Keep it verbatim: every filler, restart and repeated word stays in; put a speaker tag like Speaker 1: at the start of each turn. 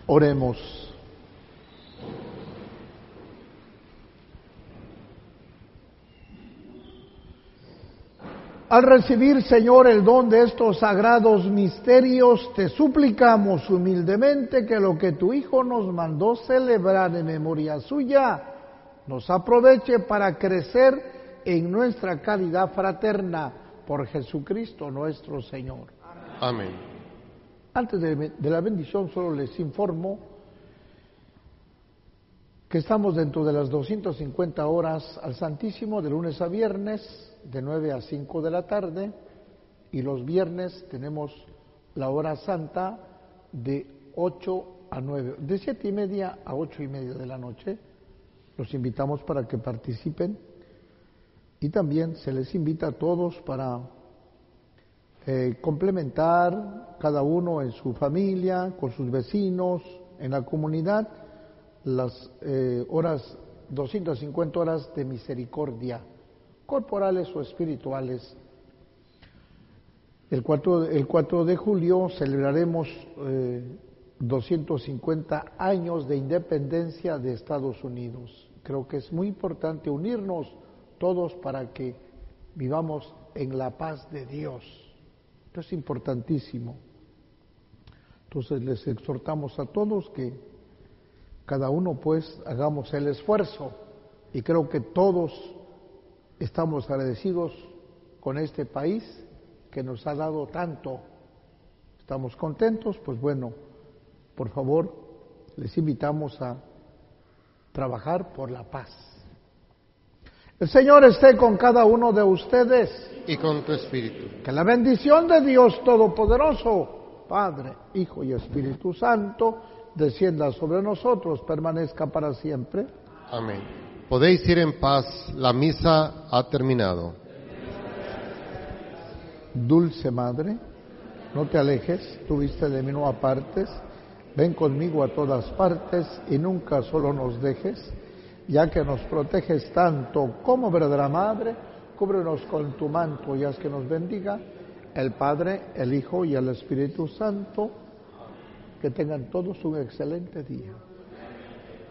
Speaker 1: Oremos. Al recibir, Señor, el don de estos sagrados misterios, te suplicamos humildemente que lo que tu Hijo nos mandó celebrar en memoria suya, nos aproveche para crecer en nuestra caridad fraterna por Jesucristo nuestro Señor.
Speaker 2: Amén.
Speaker 1: Antes de, de la bendición, solo les informo que estamos dentro de las doscientas cincuenta horas al Santísimo de lunes a viernes, de nueve a cinco de la tarde, y los viernes tenemos la hora santa de ocho a nueve, de siete y media a ocho y media de la noche. Los invitamos para que participen y también se les invita a todos para eh, complementar cada uno en su familia, con sus vecinos, en la comunidad, las eh, horas, doscientas cincuenta horas de misericordia, corporales o espirituales. El cuatro, el cuatro de julio celebraremos eh, doscientos cincuenta años de independencia de Estados Unidos. Creo que es muy importante unirnos todos para que vivamos en la paz de Dios. Esto es importantísimo. Entonces les exhortamos a todos que cada uno pues hagamos el esfuerzo, y creo que todos estamos agradecidos con este país que nos ha dado tanto. Estamos contentos, pues bueno, por favor, les invitamos a trabajar por la paz. El Señor esté con cada uno de ustedes.
Speaker 2: Y con tu espíritu.
Speaker 1: Que la bendición de Dios Todopoderoso, Padre, Hijo y Espíritu Santo, descienda sobre nosotros, permanezca para siempre.
Speaker 2: Amén. Podéis ir en paz, la misa ha terminado.
Speaker 1: Dulce Madre, no te alejes, tú viste de mí no apartes, ven conmigo a todas partes y nunca solo nos dejes, ya que nos proteges tanto como verdadera Madre, cúbrenos con tu manto y haz que nos bendiga el Padre, el Hijo y el Espíritu Santo. Que tengan todos un excelente día.